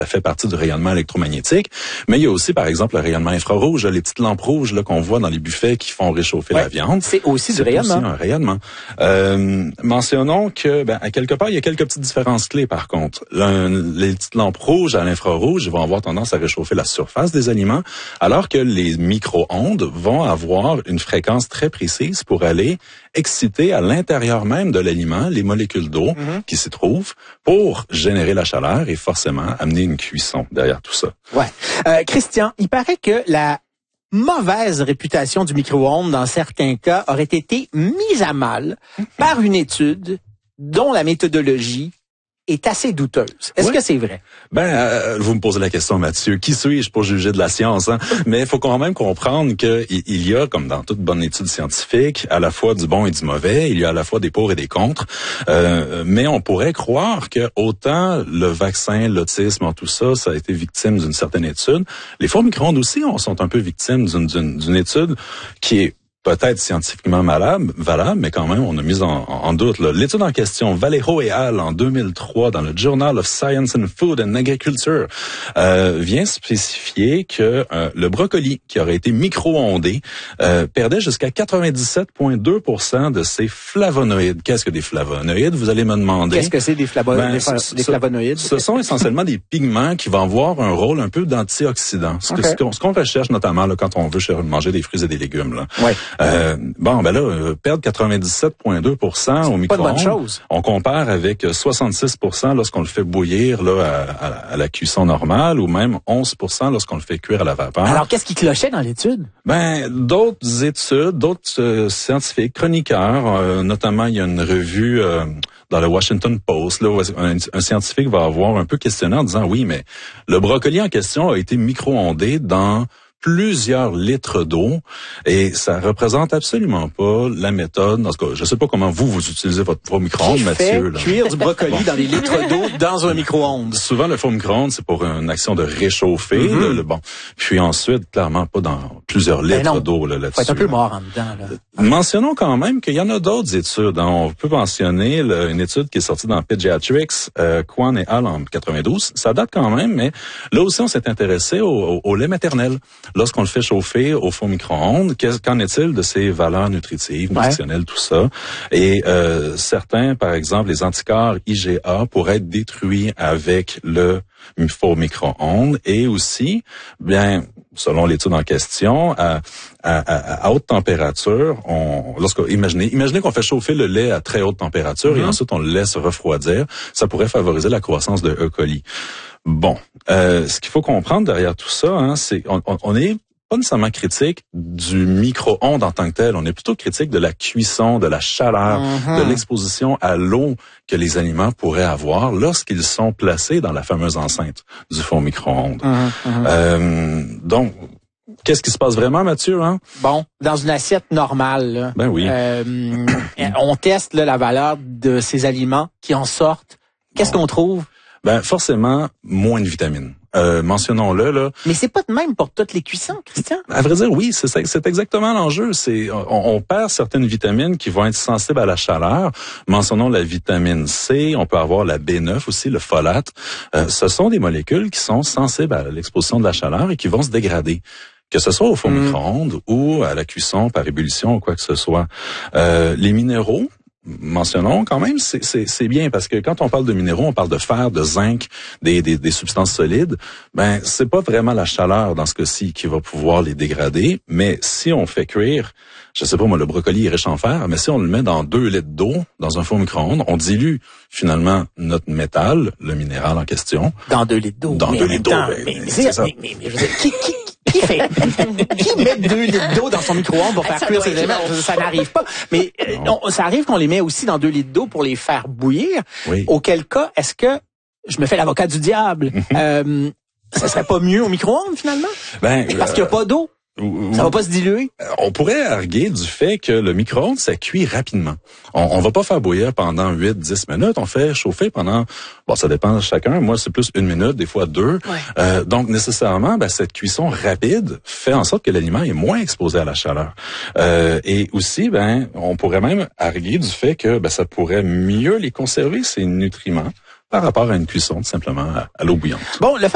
Ça fait partie du rayonnement électromagnétique, mais il y a aussi, par exemple, le rayonnement infrarouge, les petites lampes rouges là, qu'on voit dans les buffets qui font réchauffer la viande. C'est aussi du rayonnement. C'est aussi un rayonnement. Mentionnons que, à quelque part, il y a quelques petites différences clés, par contre. Les petites lampes rouges à l'infrarouge vont avoir tendance à réchauffer la surface des aliments, alors que les micro-ondes vont avoir une fréquence très précise pour aller exciter à l'intérieur même de l'aliment les molécules d'eau qui s'y trouvent pour générer la chaleur et forcément amener une cuisson derrière tout ça. Ouais. Christian, il paraît que la mauvaise réputation du micro-ondes dans certains cas aurait été mise à mal par une étude dont la méthodologie est assez douteuse. Est-ce que c'est vrai? Vous me posez la question, Mathieu. Qui suis-je pour juger de la science? Mais il faut quand même comprendre qu'il y a, comme dans toute bonne étude scientifique, à la fois du bon et du mauvais. Il y a à la fois des pour et des contre. Mais on pourrait croire que autant le vaccin, l'autisme, tout ça, ça a été victime d'une certaine étude. Les fours micro-ondes aussi sont un peu victimes d'une étude qui est peut-être scientifiquement valable, mais quand même, on a mis en doute. L'étude en question, Vallejo et al. En 2003, dans le Journal of Science and Food and Agriculture, vient spécifier que le brocoli, qui aurait été micro-ondé, perdait jusqu'à 97,2% de ses flavonoïdes. Qu'est-ce que des flavonoïdes? Vous allez me demander. Qu'est-ce que c'est des flavonoïdes? Ce sont essentiellement des pigments qui vont avoir un rôle un peu d'antioxydant. Ce qu'on recherche notamment là, quand on veut manger des fruits et des légumes. Là. Ouais. Perdre 97,2% au micro-ondes. Pas de bonne chose. On compare avec 66% lorsqu'on le fait bouillir là à la cuisson normale ou même 11% lorsqu'on le fait cuire à la vapeur. Alors, qu'est-ce qui clochait dans l'étude? D'autres études, d'autres scientifiques, chroniqueurs, notamment il y a une revue dans le Washington Post, là, où un scientifique va avoir un peu questionné en disant oui, mais le brocoli en question a été micro-ondé dans plusieurs litres d'eau et ça représente absolument pas la méthode. En tout cas, je sais pas comment vous utilisez votre four micro-ondes, Mathieu. Là. Cuire du brocoli dans des litres d'eau dans un micro-ondes. Souvent, le four micro-ondes, c'est pour une action de réchauffer. Puis ensuite, clairement pas dans plusieurs litres d'eau là-dessus. Faut être un peu mort en dedans. Là. Mentionnons quand même qu'il y en a d'autres études. On peut mentionner une étude qui est sortie dans Pediatrics, Kwan et al. En 92. Ça date quand même, mais là aussi, on s'est intéressé au lait maternel. Lorsqu'on le fait chauffer au four micro-ondes, qu'en est-il de ses valeurs nutritives, nutritionnelles, tout ça? Et certains, par exemple, les anticorps IgA pourraient être détruits avec le four micro-ondes et aussi, selon l'étude en question, à haute température, imaginez qu'on fait chauffer le lait à très haute température et ensuite on le laisse refroidir, ça pourrait favoriser la croissance de E. coli. Ce qu'il faut comprendre derrière tout ça, c'est on est pas nécessairement critique du micro-ondes en tant que tel. On est plutôt critique de la cuisson, de la chaleur, de l'exposition à l'eau que les aliments pourraient avoir lorsqu'ils sont placés dans la fameuse enceinte du four micro-ondes. Donc, qu'est-ce qui se passe vraiment, Mathieu? Dans une assiette normale, là, oui. On teste la valeur de ces aliments qui en sortent. Qu'est-ce qu'on trouve? Forcément, moins de vitamines. Mentionnons-le, là. Mais c'est pas de même pour toutes les cuissons, Christian. À vrai dire, oui, c'est exactement l'enjeu. On perd certaines vitamines qui vont être sensibles à la chaleur. Mentionnons la vitamine C, on peut avoir la B9 aussi, le folate. Ce sont des molécules qui sont sensibles à l'exposition de la chaleur et qui vont se dégrader. Que ce soit au four micro-ondes ou à la cuisson par ébullition ou quoi que ce soit. Les minéraux, mentionnons quand même, c'est bien parce que quand on parle de minéraux, on parle de fer, de zinc, des substances solides. C'est pas vraiment la chaleur dans ce cas-ci qui va pouvoir les dégrader, mais si on fait cuire, je sais pas moi, le brocoli est riche en fer, mais si on le met dans 2 litres d'eau dans un four micro-ondes, on dilue finalement notre métal, le minéral en question. Dans 2 litres d'eau. Dans 2 litres d'eau. C'est ça. Mais je veux dire, qui met 2 litres d'eau dans son micro-ondes pour faire cuire ses éléments? Ça n'arrive pas. Mais ça arrive qu'on les met aussi dans 2 litres d'eau pour les faire bouillir. Oui. Auquel cas, est-ce que, je me fais l'avocat du diable, ça serait pas mieux au micro-ondes finalement? Parce qu'il n'y a pas d'eau. Ça va pas se diluer? On pourrait arguer du fait que le micro-ondes, ça cuit rapidement. On va pas faire bouillir pendant 8-10 minutes. On fait chauffer pendant, ça dépend de chacun. Moi, c'est plus 1 minute, des fois 2. Ouais. Donc, nécessairement, cette cuisson rapide fait en sorte que l'aliment est moins exposé à la chaleur. Et aussi, on pourrait même arguer du fait que ça pourrait mieux les conserver, ces nutriments, par rapport à une cuisson, tout simplement, à l'eau bouillante. Bon,